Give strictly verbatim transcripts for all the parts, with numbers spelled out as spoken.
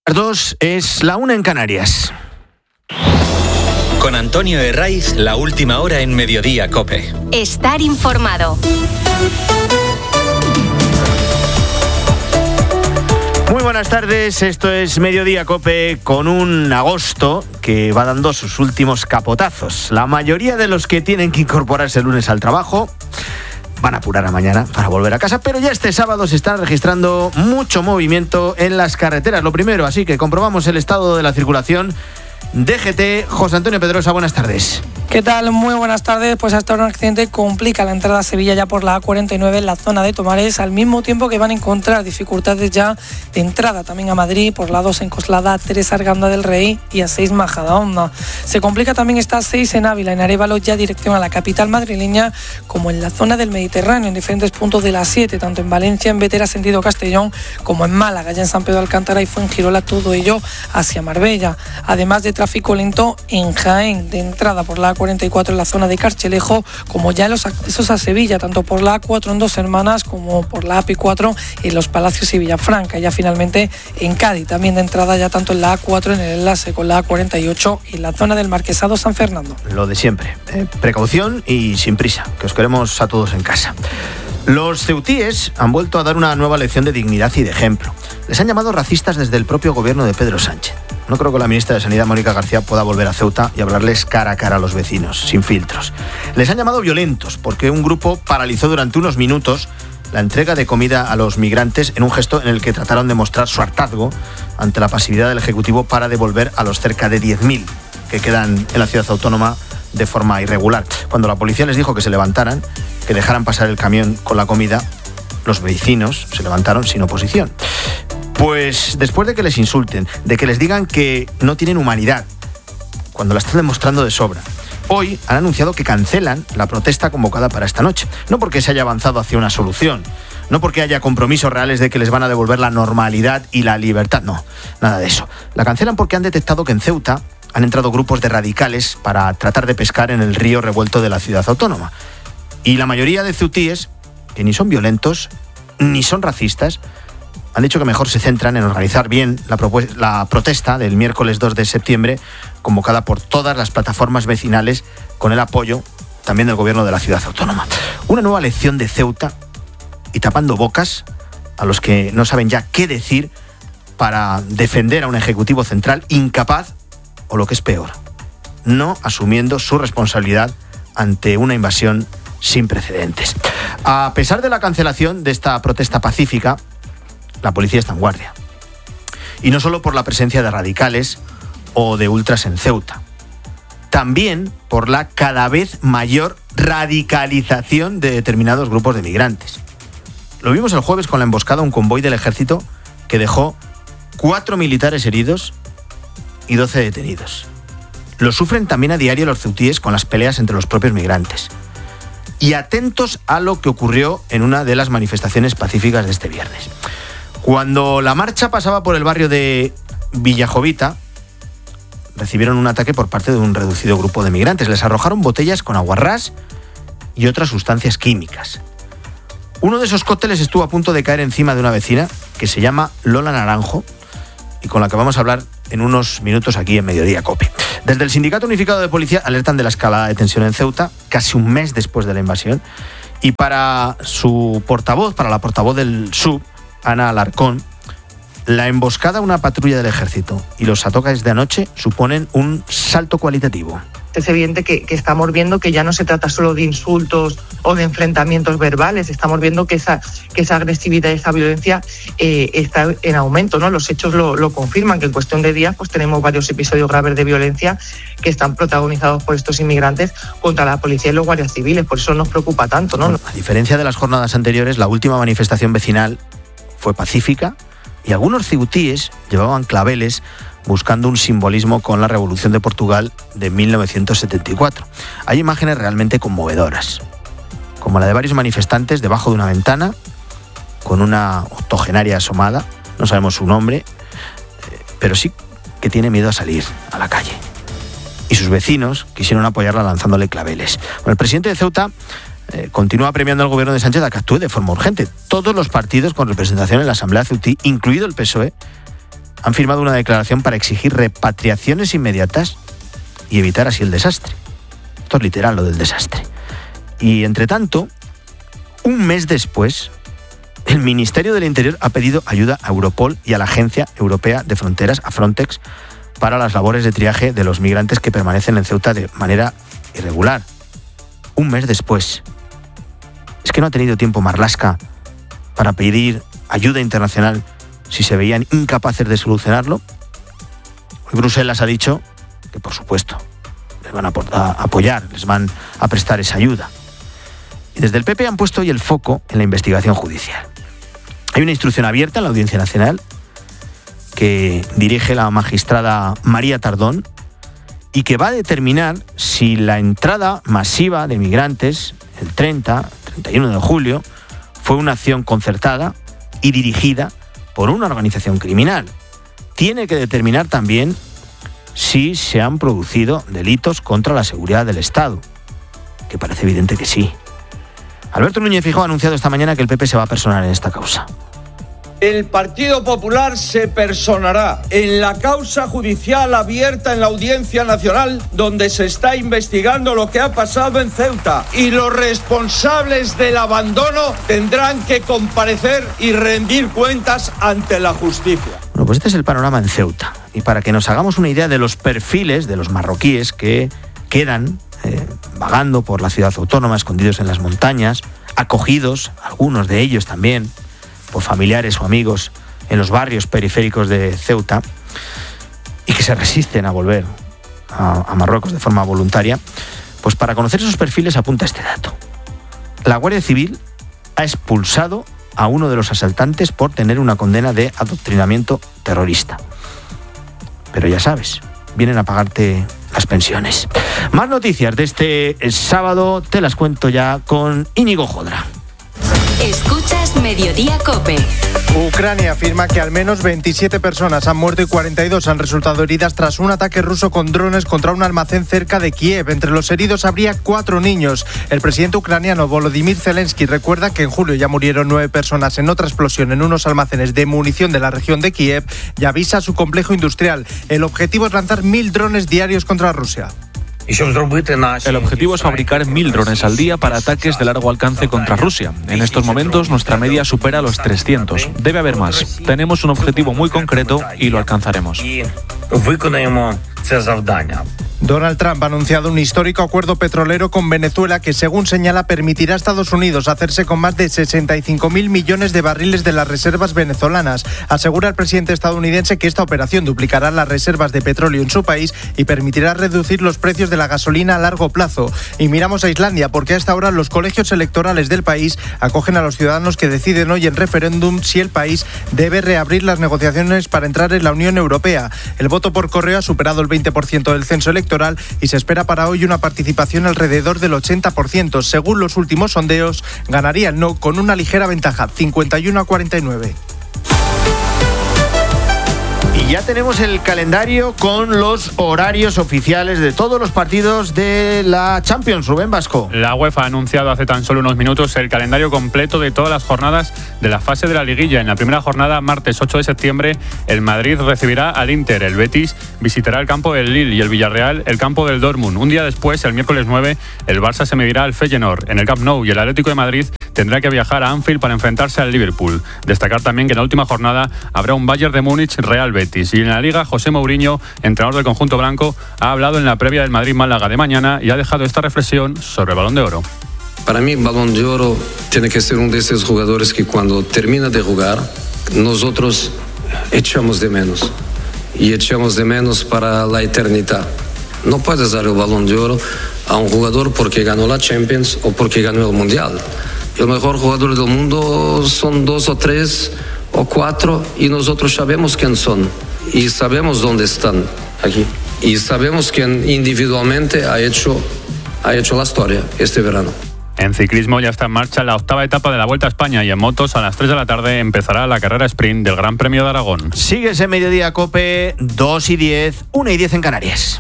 Las dos es la una en Canarias. Con Antonio Herraiz, la última hora en Mediodía COPE. Estar informado. Muy buenas tardes, esto es Mediodía COPE con un agosto que va dando sus últimos capotazos. La mayoría de los que tienen que incorporarse el lunes al trabajo van a apurar a mañana para volver a casa, pero ya este sábado se está registrando mucho movimiento en las carreteras. Lo primero, así que comprobamos el estado de la circulación. D G T, José Antonio Pedrosa, buenas tardes. ¿Qué tal? Muy buenas tardes. Pues hasta ahora un accidente complica la entrada a Sevilla ya por la A cuarenta y nueve en la zona de Tomares, al mismo tiempo que van a encontrar dificultades ya de entrada también a Madrid por la dos en Coslada, A tres Arganda del Rey y A seis Majadahonda. Se complica también esta A seis en Ávila, en Arévalo, ya dirección a la capital madrileña, como en la zona del Mediterráneo, en diferentes puntos de la siete, tanto en Valencia, en Vetera, sentido Castellón, como en Málaga, ya en San Pedro de Alcántara y Fuengirola, todo ello hacia Marbella. Además de tráfico lento en Jaén, de entrada por la A cuarenta y cuatro en la zona de Carchelejo, como ya en los accesos a Sevilla, tanto por la A cuatro en Dos Hermanas como por la A P cuatro en Los Palacios y Villafranca. Ya finalmente en Cádiz, también de entrada ya tanto en la A cuatro en el enlace con la A cuarenta y ocho y en la zona del Marquesado San Fernando. Lo de siempre, eh, precaución y sin prisa, que os queremos a todos en casa. Los ceutíes han vuelto a dar una nueva lección de dignidad y de ejemplo. Les han llamado racistas desde el propio gobierno de Pedro Sánchez. No creo que la ministra de Sanidad, Mónica García, pueda volver a Ceuta y hablarles cara a cara a los vecinos, sin filtros. Les han llamado violentos porque un grupo paralizó durante unos minutos la entrega de comida a los migrantes en un gesto en el que trataron de mostrar su hartazgo ante la pasividad del Ejecutivo para devolver a los cerca de diez mil que quedan en la ciudad autónoma de forma irregular. Cuando la policía les dijo que se levantaran, que dejaran pasar el camión con la comida, los vecinos se levantaron sin oposición. Pues después de que les insulten, de que les digan que no tienen humanidad, cuando la están demostrando de sobra, hoy han anunciado que cancelan la protesta convocada para esta noche. No porque se haya avanzado hacia una solución, no porque haya compromisos reales de que les van a devolver la normalidad y la libertad, no, nada de eso. La cancelan porque han detectado que en Ceuta han entrado grupos de radicales para tratar de pescar en el río revuelto de la ciudad autónoma. Y la mayoría de ceutíes, que ni son violentos, ni son racistas, han dicho que mejor se centran en organizar bien la, propu- la protesta del miércoles dos de septiembre, convocada por todas las plataformas vecinales, con el apoyo también del gobierno de la ciudad autónoma. Una nueva lección de Ceuta y tapando bocas a los que no saben ya qué decir para defender a un ejecutivo central incapaz, o lo que es peor, no asumiendo su responsabilidad ante una invasión sin precedentes. A pesar de la cancelación de esta protesta pacífica, la policía está en guardia. Y no solo por la presencia de radicales o de ultras en Ceuta, también por la cada vez mayor radicalización de determinados grupos de migrantes. Lo vimos el jueves con la emboscada a un convoy del ejército que dejó cuatro militares heridos y doce detenidos. Lo sufren también a diario los ceutíes con las peleas entre los propios migrantes. Y atentos a lo que ocurrió en una de las manifestaciones pacíficas de este viernes. Cuando la marcha pasaba por el barrio de Villajovita, recibieron un ataque por parte de un reducido grupo de migrantes. Les arrojaron botellas con aguarrás y otras sustancias químicas. Uno de esos cócteles estuvo a punto de caer encima de una vecina que se llama Lola Naranjo y con la que vamos a hablar en unos minutos aquí en Mediodía COPE. Desde el Sindicato Unificado de Policía alertan de la escalada de tensión en Ceuta, casi un mes después de la invasión, y para su portavoz, para la portavoz del S U B, Ana Alarcón, la emboscada a una patrulla del ejército y los ataques de anoche suponen un salto cualitativo. Es evidente que, que estamos viendo que ya no se trata solo de insultos o de enfrentamientos verbales, estamos viendo que esa, que esa agresividad y esa violencia eh, está en aumento, ¿no? Los hechos lo, lo confirman, que en cuestión de días pues tenemos varios episodios graves de violencia que están protagonizados por estos inmigrantes contra la policía y los guardias civiles, por eso nos preocupa tanto, ¿no? A diferencia de las jornadas anteriores, la última manifestación vecinal fue pacífica y algunos ceutíes llevaban claveles buscando un simbolismo con la Revolución de Portugal de mil novecientos setenta y cuatro. Hay imágenes realmente conmovedoras, como la de varios manifestantes debajo de una ventana, con una octogenaria asomada, no sabemos su nombre, pero sí que tiene miedo a salir a la calle. Y sus vecinos quisieron apoyarla lanzándole claveles. Bueno, el presidente de Ceuta eh, continúa premiando al gobierno de Sánchez a que actúe de forma urgente. Todos los partidos con representación en la Asamblea ceutí, incluido el P S O E, han firmado una declaración para exigir repatriaciones inmediatas y evitar así el desastre. Esto es literal, lo del desastre. Y entre tanto, un mes después, el Ministerio del Interior ha pedido ayuda a Europol y a la Agencia Europea de Fronteras, a Frontex, para las labores de triaje de los migrantes que permanecen en Ceuta de manera irregular. Un mes después. ¿Es que no ha tenido tiempo Marlaska para pedir ayuda internacional si se veían incapaces de solucionarlo? Hoy Bruselas ha dicho que, por supuesto, les van a apoyar, les van a prestar esa ayuda. Y desde el P P han puesto hoy el foco en la investigación judicial. Hay una instrucción abierta en la Audiencia Nacional que dirige la magistrada María Tardón y que va a determinar si la entrada masiva de migrantes el treinta, treinta y uno de julio fue una acción concertada y dirigida por una organización criminal. Tiene que determinar también si se han producido delitos contra la seguridad del Estado, que parece evidente que sí. Alberto Núñez Feijóo ha anunciado esta mañana que el P P se va a personar en esta causa. El Partido Popular se personará en la causa judicial abierta en la Audiencia Nacional, donde se está investigando lo que ha pasado en Ceuta, y los responsables del abandono tendrán que comparecer y rendir cuentas ante la justicia. Bueno, pues este es el panorama en Ceuta. Y para que nos hagamos una idea de los perfiles de los marroquíes que quedan eh, vagando por la ciudad autónoma, escondidos en las montañas, acogidos, algunos de ellos también, por familiares o amigos en los barrios periféricos de Ceuta, y que se resisten a volver a, a Marruecos de forma voluntaria, pues para conocer esos perfiles apunta este dato. La Guardia Civil ha expulsado a uno de los asaltantes por tener una condena de adoctrinamiento terrorista. Pero ya sabes, vienen a pagarte las pensiones. Más noticias de este sábado te las cuento ya con Íñigo Jodra. Escuchas Mediodía COPE. Ucrania afirma que al menos veintisiete personas han muerto y cuarenta y dos han resultado heridas tras un ataque ruso con drones contra un almacén cerca de Kiev. Entre los heridos habría cuatro niños. El presidente ucraniano Volodymyr Zelensky recuerda que en julio ya murieron nueve personas en otra explosión en unos almacenes de munición de la región de Kiev y avisa a su complejo industrial. El objetivo es lanzar mil drones diarios contra Rusia. El objetivo es fabricar mil drones al día para ataques de largo alcance contra Rusia. En estos momentos nuestra media supera los trescientos. Debe haber más. Tenemos un objetivo muy concreto y lo alcanzaremos. Donald Trump ha anunciado un histórico acuerdo petrolero con Venezuela que, según señala, permitirá a Estados Unidos hacerse con más de sesenta y cinco mil millones de barriles de las reservas venezolanas. Asegura el presidente estadounidense que esta operación duplicará las reservas de petróleo en su país y permitirá reducir los precios de la gasolina a largo plazo. Y miramos a Islandia, porque a esta hora los colegios electorales del país acogen a los ciudadanos que deciden hoy en referéndum si el país debe reabrir las negociaciones para entrar en la Unión Europea. El voto por correo ha superado el veinte por ciento del censo electoral y se espera para hoy una participación alrededor del ochenta por ciento. Según los últimos sondeos, ganaría el no con una ligera ventaja, cincuenta y uno a cuarenta y nueve. Y ya tenemos el calendario con los horarios oficiales de todos los partidos de la Champions. Rubén Vasco. La UEFA ha anunciado hace tan solo unos minutos el calendario completo de todas las jornadas de la fase de la liguilla. En la primera jornada, martes ocho de septiembre, el Madrid recibirá al Inter, el Betis visitará el campo del Lille y el Villarreal el campo del Dortmund. Un día después, el miércoles nueve, el Barça se medirá al Feyenoord en el Camp Nou y el Atlético de Madrid tendrá que viajar a Anfield para enfrentarse al Liverpool. Destacar también que en la última jornada habrá un Bayern de Múnich-Real Betis. Y en la Liga, José Mourinho, entrenador del conjunto blanco, ha hablado en la previa del Madrid-Málaga de mañana y ha dejado esta reflexión sobre el Balón de Oro. Para mí, el Balón de Oro tiene que ser uno de esos jugadores que cuando termina de jugar, nosotros echamos de menos. Y echamos de menos para la eternidad. No puedes dar el Balón de Oro a un jugador porque ganó la Champions o porque ganó el Mundial. El mejor jugador del mundo son dos o tres o cuatro y nosotros sabemos quién son y sabemos dónde están aquí y sabemos quién individualmente ha hecho, ha hecho la historia este verano. En ciclismo ya está en marcha la octava etapa de la Vuelta a España y en motos a las tres de la tarde empezará la carrera sprint del Gran Premio de Aragón. Sigues en Mediodía COPE, dos y diez, una y diez en Canarias.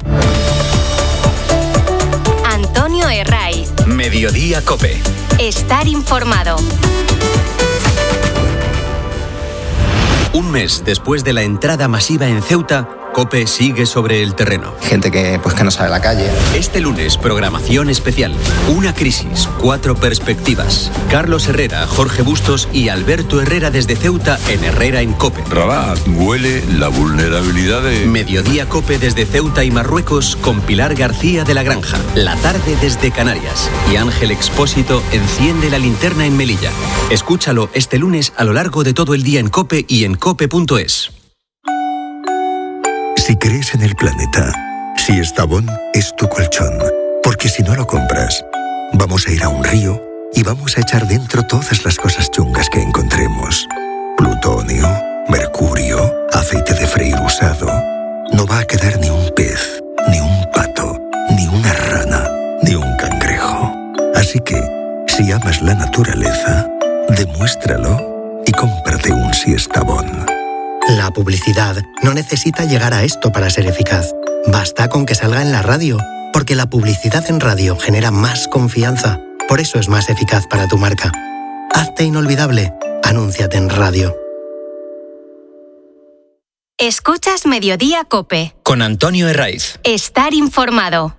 Antonio Herraiz. Mediodía COPE. Estar informado. Un mes después de la entrada masiva en Ceuta, COPE sigue sobre el terreno. Gente que, pues, que no sabe la calle. Este lunes, programación especial. Una crisis, cuatro perspectivas. Carlos Herrera, Jorge Bustos y Alberto Herrera desde Ceuta en Herrera en COPE. Rabat, huele la vulnerabilidad de... Mediodía COPE desde Ceuta y Marruecos con Pilar García de la Granja. La tarde desde Canarias. Y Ángel Expósito enciende la linterna en Melilla. Escúchalo este lunes a lo largo de todo el día en COPE y en cope punto es. Si crees en el planeta, si Estavón es tu colchón, porque si no lo compras, vamos a ir a un río y vamos a echar dentro todas las cosas chungas que encontremos. Plutonio, mercurio, aceite de freír usado. No va a quedar ni un pez, ni un pato, ni una rana, ni un cangrejo. Así que, si amas la naturaleza, demuéstralo y cómprate un Siestabón. La publicidad no necesita llegar a esto para ser eficaz. Basta con que salga en la radio, porque la publicidad en radio genera más confianza. Por eso es más eficaz para tu marca. Hazte inolvidable. Anúnciate en radio. Escuchas Mediodía COPE. Con Antonio Herraiz. Estar informado.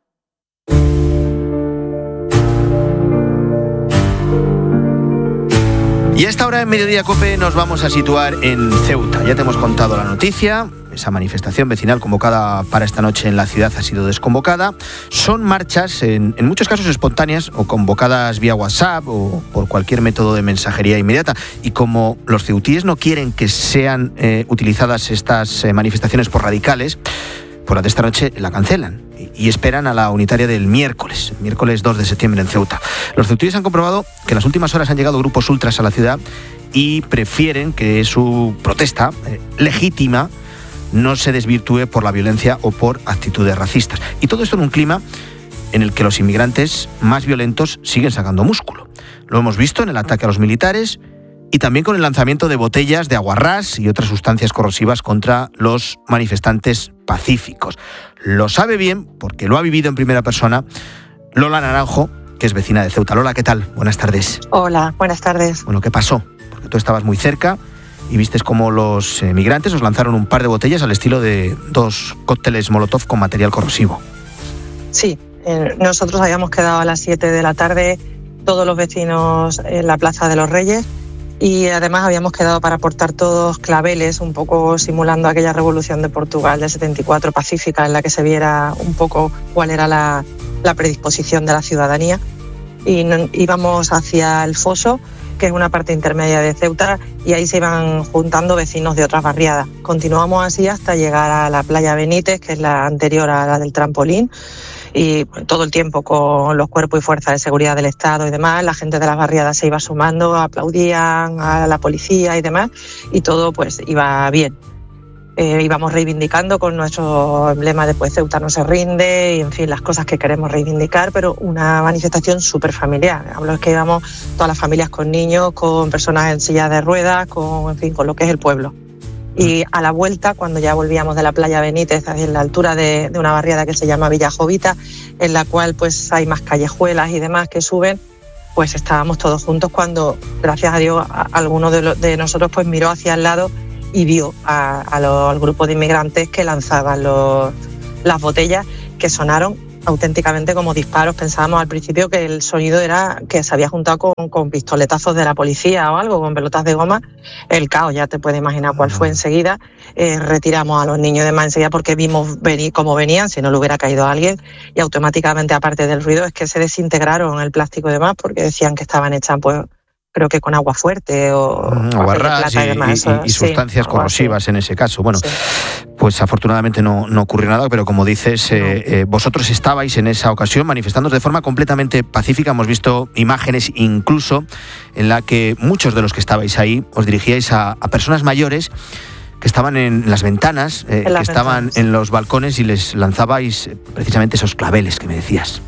Y a esta hora en Mediodía COPE nos vamos a situar en Ceuta. Ya te hemos contado la noticia. Esa manifestación vecinal convocada para esta noche en la ciudad ha sido desconvocada. Son marchas, en, en muchos casos espontáneas, o convocadas vía WhatsApp o por cualquier método de mensajería inmediata. Y como los ceutíes no quieren que sean eh, utilizadas estas eh, manifestaciones por radicales, por la de esta noche la cancelan y esperan a la unitaria del miércoles, miércoles dos de septiembre en Ceuta. Los ceutíes han comprobado que en las últimas horas han llegado grupos ultras a la ciudad y prefieren que su protesta eh, legítima no se desvirtúe por la violencia o por actitudes racistas. Y todo esto en un clima en el que los inmigrantes más violentos siguen sacando músculo. Lo hemos visto en el ataque a los militares y también con el lanzamiento de botellas de aguarrás y otras sustancias corrosivas contra los manifestantes pacíficos. Lo sabe bien, porque lo ha vivido en primera persona, Lola Naranjo, que es vecina de Ceuta. Lola, ¿qué tal? Buenas tardes. Hola, buenas tardes. Bueno, ¿qué pasó? Porque tú estabas muy cerca y vistes cómo los eh, migrantes os lanzaron un par de botellas al estilo de dos cócteles Molotov con material corrosivo. Sí, eh, nosotros habíamos quedado a las siete de la tarde, todos los vecinos en la Plaza de los Reyes, y además habíamos quedado para portar todos claveles, un poco simulando aquella revolución de Portugal del setenta y cuatro pacífica, en la que se viera un poco cuál era la, la predisposición de la ciudadanía. Y no, íbamos hacia el Foso, que es una parte intermedia de Ceuta, y ahí se iban juntando vecinos de otras barriadas. Continuamos así hasta llegar a la playa Benítez, que es la anterior a la del trampolín, y todo el tiempo con los cuerpos y fuerzas de seguridad del Estado y demás, la gente de las barriadas se iba sumando, aplaudían a la policía y demás, y todo pues iba bien. Eh, íbamos reivindicando con nuestro emblema de pues Ceuta no se rinde, y en fin, las cosas que queremos reivindicar, pero una manifestación súper familiar. Hablo es que íbamos todas las familias con niños, con personas en sillas de ruedas, con, en fin, con lo que es el pueblo. Y a la vuelta, cuando ya volvíamos de la playa Benítez, en la altura de, de una barriada que se llama Villa Jovita, en la cual pues hay más callejuelas y demás que suben, pues estábamos todos juntos cuando, gracias a Dios, a, alguno de, lo, de nosotros pues miró hacia el lado y vio a, a lo, al grupo de inmigrantes que lanzaban los, las botellas, que sonaron auténticamente como disparos. Pensábamos al principio que el sonido era que se había juntado con, con pistoletazos de la policía o algo, con pelotas de goma. El caos, ya te puedes imaginar cuál fue enseguida. Eh, retiramos a los niños de más enseguida porque vimos venir cómo venían, si no le hubiera caído a alguien, y automáticamente, aparte del ruido, es que se desintegraron el plástico y demás, porque decían que estaban hechas, pues, creo que con agua fuerte o aguarrás y, y, y, y sustancias sí, corrosivas en ese caso. Bueno, sí. Pues afortunadamente no, no ocurrió nada, pero como dices, no. eh, eh, vosotros estabais en esa ocasión manifestándoos de forma completamente pacífica. Hemos visto imágenes incluso en la que muchos de los que estabais ahí os dirigíais a, a personas mayores que estaban en las ventanas, eh, en las que estaban ventanas. En los balcones, y les lanzabais precisamente esos claveles que me decías.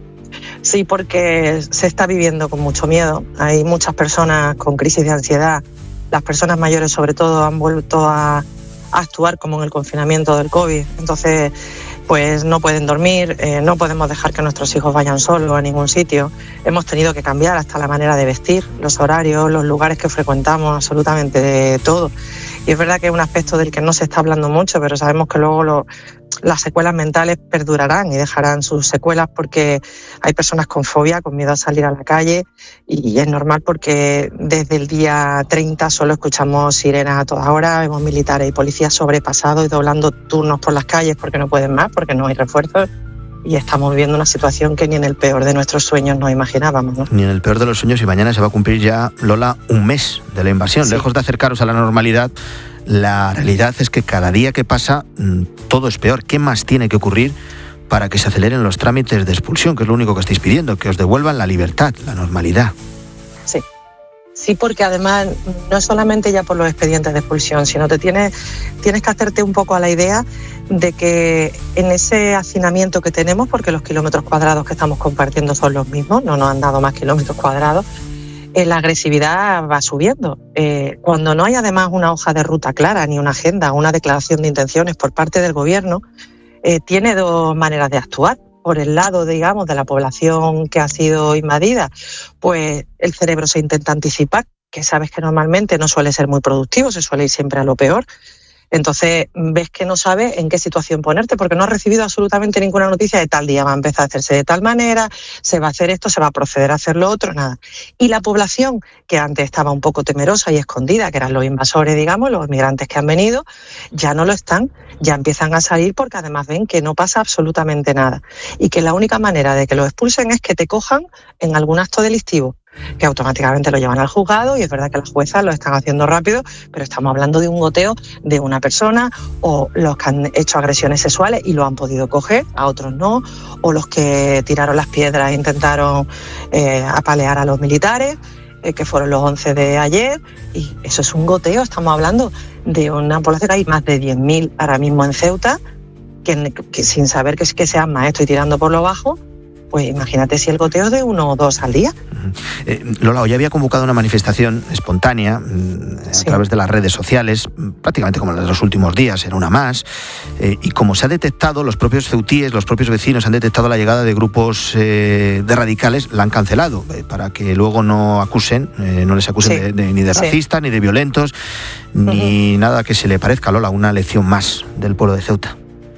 Sí, porque se está viviendo con mucho miedo. Hay muchas personas con crisis de ansiedad. Las personas mayores, sobre todo, han vuelto a, a actuar como en el confinamiento del COVID. Entonces, pues no pueden dormir, eh, no podemos dejar que nuestros hijos vayan solos a ningún sitio. Hemos tenido que cambiar hasta la manera de vestir, los horarios, los lugares que frecuentamos, absolutamente todo. Y es verdad que es un aspecto del que no se está hablando mucho, pero sabemos que luego lo, las secuelas mentales perdurarán y dejarán sus secuelas, porque hay personas con fobia, con miedo a salir a la calle, y es normal porque desde el día treinta solo escuchamos sirenas a toda hora, vemos militares y policías sobrepasados y doblando turnos por las calles porque no pueden más, porque no hay refuerzos. Y estamos viviendo una situación que ni en el peor de nuestros sueños nos imaginábamos, ¿no? Ni en el peor de los sueños, y mañana se va a cumplir ya, Lola, un mes de la invasión. Sí. Lejos de acercaros a la normalidad, la realidad es que cada día que pasa todo es peor. ¿Qué más tiene que ocurrir para que se aceleren los trámites de expulsión, que es lo único que estáis pidiendo, que os devuelvan la libertad, la normalidad? Sí. Sí, porque además no es solamente ya por los expedientes de expulsión, sino te tienes, tienes que hacerte un poco a la idea de que en ese hacinamiento que tenemos, porque los kilómetros cuadrados que estamos compartiendo son los mismos, no nos han dado más kilómetros cuadrados, eh, la agresividad va subiendo. Eh, cuando no hay además una hoja de ruta clara, ni una agenda, una declaración de intenciones por parte del gobierno, eh, tiene dos maneras de actuar. Por el lado, digamos, de la población que ha sido invadida, pues el cerebro se intenta anticipar, que sabes que normalmente no suele ser muy productivo, se suele ir siempre a lo peor. Entonces ves que no sabes en qué situación ponerte, porque no has recibido absolutamente ninguna noticia de tal día va a empezar a hacerse de tal manera, se va a hacer esto, se va a proceder a hacer lo otro, nada. Y la población, que antes estaba un poco temerosa y escondida, que eran los invasores, digamos, los migrantes que han venido, ya no lo están, ya empiezan a salir porque además ven que no pasa absolutamente nada. Y que la única manera de que los expulsen es que te cojan en algún acto delictivo, que automáticamente lo llevan al juzgado, y es verdad que las juezas lo están haciendo rápido, pero estamos hablando de un goteo de una persona, o los que han hecho agresiones sexuales y lo han podido coger, a otros no, o los que tiraron las piedras e intentaron eh, apalear a los militares, eh, que fueron los once de ayer, y eso es un goteo. Estamos hablando de una población que hay más de diez mil ahora mismo en Ceuta, que, que sin saber que, que sean más, estoy tirando por lo bajo. Pues imagínate si el goteo es de uno o dos al día. Eh, Lola, hoy había convocado una manifestación espontánea a sí. través de las redes sociales, prácticamente como la de los últimos días, era una más, eh, y como se ha detectado, los propios ceutíes, los propios vecinos han detectado la llegada de grupos eh, de radicales, la han cancelado, eh, para que luego no acusen, eh, no les acusen sí. de, de, ni de racistas, sí. ni de violentos, ni uh-huh. nada que se le parezca, Lola, una lección más del pueblo de Ceuta.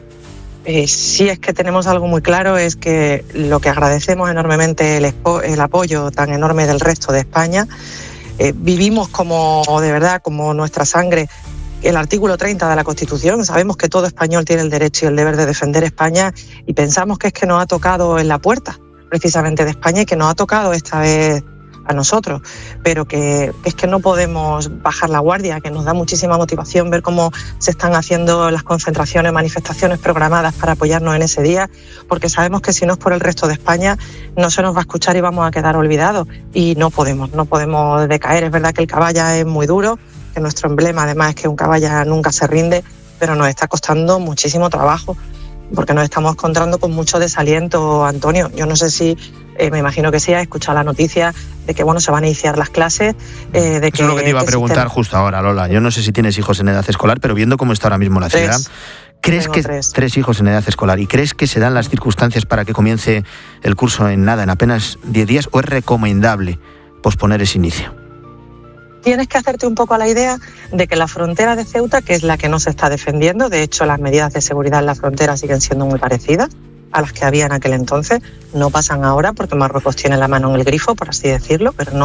Eh, sí, es que tenemos algo muy claro, es que lo que agradecemos enormemente el, expo- el apoyo tan enorme del resto de España. Eh, vivimos como, de verdad, como nuestra sangre, el artículo treinta de la Constitución. Sabemos que todo español tiene el derecho y el deber de defender España, y pensamos que es que nos ha tocado en la puerta, precisamente de España, y que nos ha tocado esta vez a nosotros, pero que es que no podemos bajar la guardia, que nos da muchísima motivación ver cómo se están haciendo las concentraciones, manifestaciones programadas para apoyarnos en ese día, porque sabemos que si no es por el resto de España no se nos va a escuchar y vamos a quedar olvidados, y no podemos, no podemos decaer. Es verdad que el caballa es muy duro, que nuestro emblema además es que un caballa nunca se rinde, pero nos está costando muchísimo trabajo, porque nos estamos encontrando con mucho desaliento, Antonio. Yo no sé si, eh, me imagino que sí, has escuchado la noticia de que bueno, se van a iniciar las clases. Eh, de Eso que, es lo que te iba a preguntar sistema... justo ahora, Lola. Yo no sé si tienes hijos en edad escolar, pero viendo cómo está ahora mismo la ciudad, tres. ¿crees Tengo que tres. tres hijos en edad escolar, y crees que se dan las circunstancias para que comience el curso en nada, en apenas diez días, o es recomendable posponer ese inicio? Tienes que hacerte un poco a la idea de que la frontera de Ceuta, que es la que no se está defendiendo, de hecho las medidas de seguridad en la frontera siguen siendo muy parecidas a las que había en aquel entonces, no pasan ahora porque Marruecos tiene la mano en el grifo, por así decirlo, pero no